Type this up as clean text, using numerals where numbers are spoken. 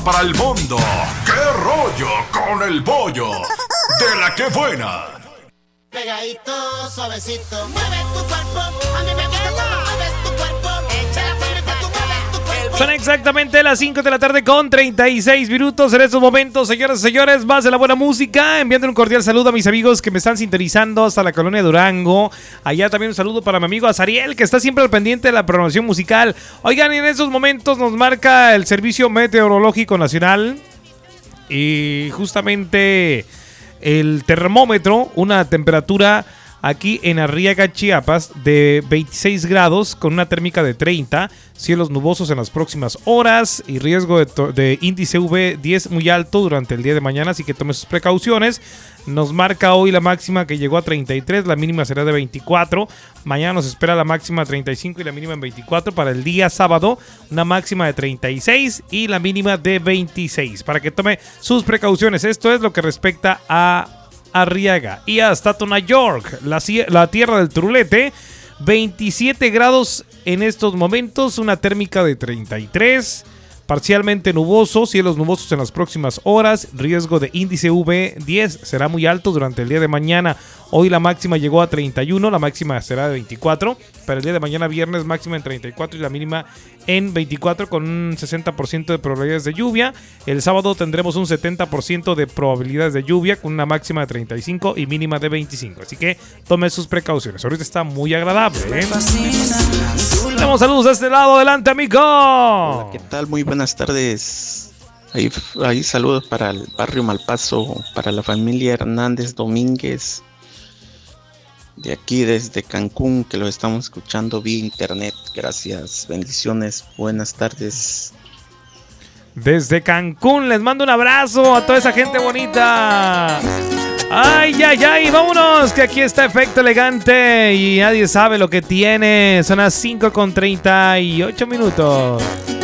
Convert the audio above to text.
para el mundo. ¡Qué rollo con el pollo! ¡De la que buena! Pegadito, suavecito, mueve tu cuerpo. A mí me gusta cómo mueves tu cuerpo. Echa la fuerza, tú mueves tu cuerpo. Son exactamente las 5 de la tarde con 36 minutos en estos momentos, señoras y señores, más de la buena música, enviando un cordial saludo a mis amigos que me están sintonizando hasta la colonia Durango. Allá también un saludo para mi amigo Azariel, que está siempre al pendiente de la programación musical. Oigan, en estos momentos nos marca el Servicio Meteorológico Nacional y justamente el termómetro, una temperatura aquí en Arriaga, Chiapas, de 26 grados con una térmica de 30, cielos nubosos en las próximas horas y riesgo de índice UV10 muy alto durante el día de mañana, así que tome sus precauciones. Nos marca hoy la máxima que llegó a 33, la mínima será de 24. Mañana nos espera la máxima 35 y la mínima en 24. Para el día sábado, una máxima de 36 y la mínima de 26. Para que tome sus precauciones. Esto es lo que respecta a Arriaga. Y hasta Staten York, la tierra del turulete, 27 grados en estos momentos, una térmica de 33. Parcialmente nuboso, cielos nubosos en las próximas horas, riesgo de índice UV10 será muy alto durante el día de mañana. Hoy la máxima llegó a 31, la máxima será de 24. Para el día de mañana viernes máxima en 34 y la mínima en 24 con un 60% de probabilidades de lluvia. El sábado tendremos un 70% de probabilidades de lluvia con una máxima de 35 y mínima de 25. Así que tome sus precauciones. Ahorita está muy agradable, ¿eh? Tenemos saludos de este lado. Adelante, amigo. Hola, ¿qué tal? Muy buenas tardes. Ahí saludos para el barrio Malpaso, para la familia Hernández Domínguez, de aquí desde Cancún, que lo estamos escuchando vía internet. Gracias, bendiciones, buenas tardes. Desde Cancún les mando un abrazo a toda esa gente bonita. Ay, ay, ay, vámonos, que aquí está Efecto Elegante y nadie sabe lo que tiene. Son las 5:38 minutos.